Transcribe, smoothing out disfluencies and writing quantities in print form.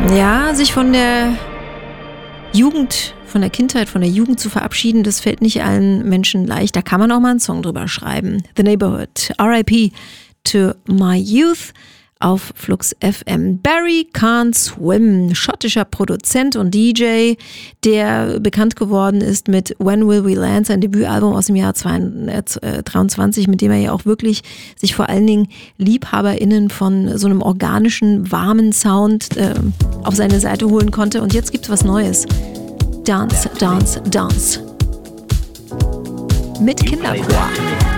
Ja, sich von der Jugend, von der Kindheit, von der Jugend zu verabschieden, das fällt nicht allen Menschen leicht. Da kann man auch mal einen Song drüber schreiben. The Neighborhood, R.I.P. to my youth auf Flux FM. Barry Can't Swim, schottischer Produzent und DJ, der bekannt geworden ist mit When Will We Land, sein Debütalbum aus dem Jahr 2023, mit dem er ja auch wirklich sich vor allen Dingen LiebhaberInnen von so einem organischen, warmen Sound auf seine Seite holen konnte. Und jetzt gibt's was Neues. Dance, Dance, Dance. Mit Kinderchor.